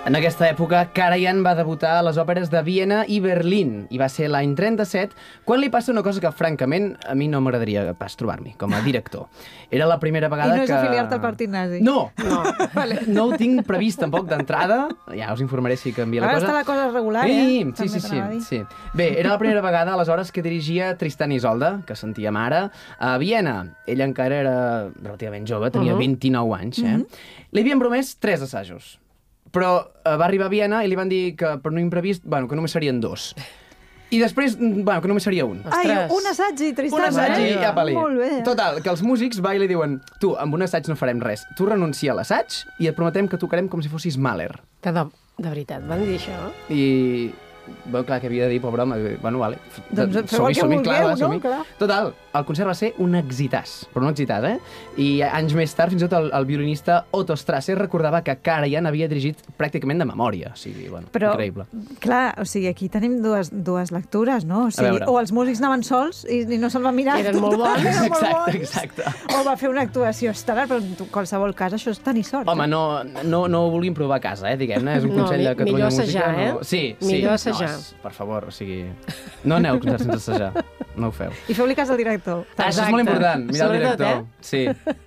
En aquesta època, Karajan va debutar a les òperes de Viena i Berlín, i va ser l'any 37 quan li passa una cosa que, francament, a mi no m'agradaria pas trobar-m'hi, com a director. Era la primera vegada que... I no és afiliar-te al partit nazi? No! No ho tinc previst tampoc d'entrada. Ja us informaré si canvia la cosa. Ara està la cosa regular, Sí. Bé, era la primera vegada, aleshores, que dirigia Tristan i Isolde, que sentíem ara, a Viena. Ell encara era relativament jove, tenia 29 anys, Li havien promès 3 assajos. Però va arribar a Viena i li van dir que per un imprevist, que només serien 2. I després, que només seria 1. Ai, un assaig i Tristan. Un assaig i apa-li. Molt bé. Total, que els músics i li diuen: tu, amb un assaig no farem res. Tu renuncia a l'assaig i et prometem que tocarem com si fossis Mahler. Que de veritat, van dir això? I... clar, que havia de dir, pobre home, vale. Doncs feu el que vulgueu, no? Clar. Total, el concert va ser un exitàs, però un exitàs, I anys més tard, fins i tot el violinista Otto Strasser recordava que Karajan havia dirigit pràcticament de memòria, o sigui, increïble. Clar, o sigui, aquí tenim dues lectures, no? O sigui, o els músics anaven sols i no se'l van mirar. Eren molt bons. Exacte. O va fer una actuació estel·lar, però en qualsevol cas això és tenir sort. Home, no ho vulguin provar a casa, diguem-ne, és un consell de Catalunya Música. Millor assajar, Millor assajar. Per favor, o sigui... No aneu a concerts sense assajar. No ho feu. I feu-li cas al director. Això és molt important, mirar el director. Sí.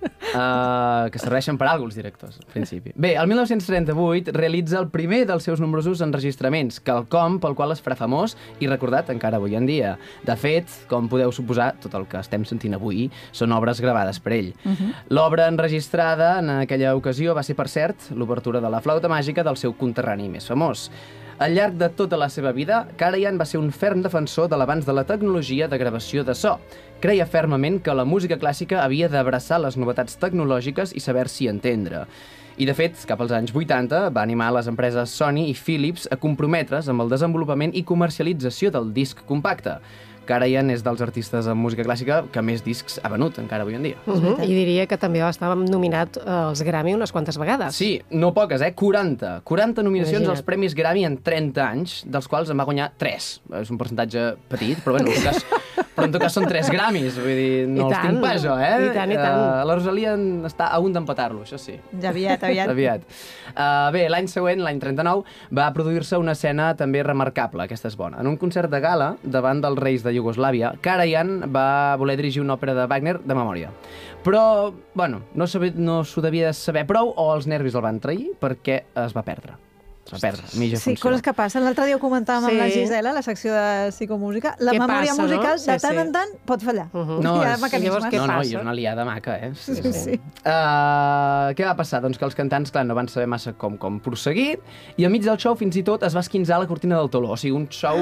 Que serveixen per alguna cosa, els directors, al principi. Bé, el 1938 realitza el primer dels seus nombrosos enregistraments, quelcom pel qual es farà famós i recordat encara avui en dia. De fet, com podeu suposar, tot el que estem sentint avui són obres gravades per ell. L'obra enregistrada en aquella ocasió va ser, per cert, l'obertura de la flauta màgica del seu conterrani més famós. Al llarg de tota la seva vida, Karajan va ser un ferm defensor de l'avanç de la tecnologia de gravació de so. Creia fermament que la música clàssica havia d'abraçar les novetats tecnològiques i saber-s'hi entendre. I, de fet, cap als anys 80, va animar les empreses Sony i Philips a comprometre's amb el desenvolupament i comercialització del disc compacte. Karajan és dels artistes en música clàssica que més discs ha venut encara avui en dia. I diria que també va estar nominat als Grammy unes quantes vegades. Sí, no poques, 40. 40 nominacions als Premis Grammy en 30 anys, dels quals en va guanyar 3. És un percentatge petit, però en tot cas són 3 Grammys, vull dir, no els tinc pas jo, I tant. La Rosalia està a un d'empatar-lo, això sí. Ja aviat. Bé, l'any següent, l'any 39, va produir-se una escena també remarcable, aquesta és bona. En un concert de gala, davant dels reis de Iugoslàvia, Karajan va voler dirigir una òpera de Wagner de memòria. Però, no s'ho devia saber prou o els nervis el van trair perquè es va perdre. Sí, coses que passen. L'altre dia ho comentàvem amb la Gisela, a la secció de psicomúsica. La memòria musical, de tant en tant, pot fallar. No, i és una liada maca, Sí. Què va passar? Doncs que els cantants, clar, no van saber massa com prosseguir, i al mig del show, fins i tot, es va esquinçar la cortina del teló. O sigui, un show,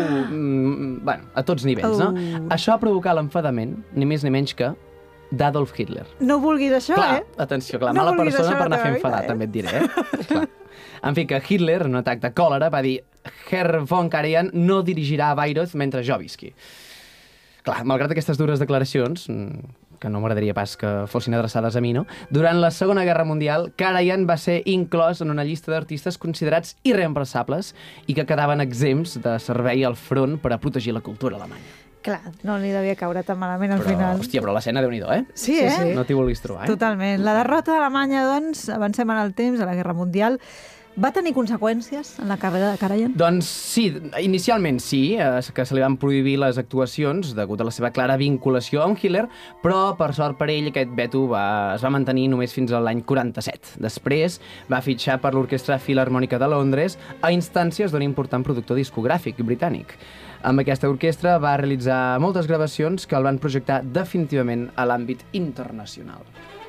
a tots nivells, no? Això va provocar l'enfadament, ni més ni menys que d'Adolf Hitler. No vulguis això, Atenció, mala persona per anar a fer enfadar, també et diré, Clar. En fi, que Hitler, en un atac de còlera, va dir: Herr von Karajan no dirigirà a Bayreuth mentre jo visqui. Clar, malgrat aquestes dures declaracions, que no m'agradaria pas que fossin adreçades a mi, no? Durant la Segona Guerra Mundial, Karajan va ser inclòs en una llista d'artistes considerats irreemplaçables i que quedaven exempts de servei al front per a protegir la cultura alemanya. Clar, no li devia caure tan malament al final. Hòstia, però l'escena, Déu-n'hi-do, Sí. No t'hi vulguis trobar, Totalment. La derrota d'Alemanya, doncs, avancem en el temps, a la Guerra Mundial, va tenir conseqüències en la carrera de Karajan? Doncs sí, inicialment sí, que se li van prohibir les actuacions degut a la seva clara vinculació amb Hitler, però per sort per ell aquest veto es va mantenir només fins a l'any 47. Després va fitxar per l'Orquestra Filharmònica de Londres a instàncies d'un important productor discogràfic britànic. Amb aquesta orquestra va realitzar moltes gravacions que el van projectar definitivament a l'àmbit internacional.